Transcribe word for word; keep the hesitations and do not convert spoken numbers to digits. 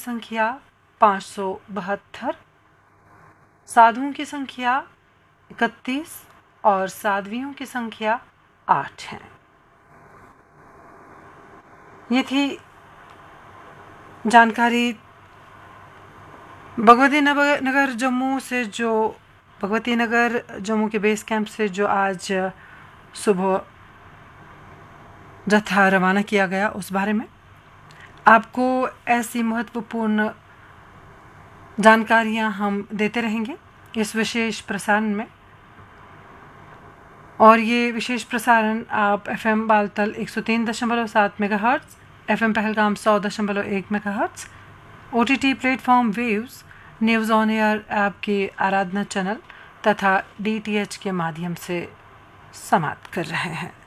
संख्या पाँच सौ बहत्तर, साधुओं की संख्या इकतीस और साध्वियों की संख्या आठ है। ये थी जानकारी भगवती नगर जम्मू से, जो भगवती नगर जम्मू के बेस कैंप से जो आज सुबह जत्था रवाना किया गया उस बारे में। आपको ऐसी महत्वपूर्ण जानकारियां हम देते रहेंगे इस विशेष प्रसारण में। और ये विशेष प्रसारण आप एफ एम बालतल एक सौ तीन दशमलव सात मेगाहर्ट्ज़, एफ एम पहलगाम सौ दशमलव एक megahertz, O T T platform waves, news on air app के आराधना चैनल तथा डी टी एच के माध्यम से समाप्त कर रहे हैं।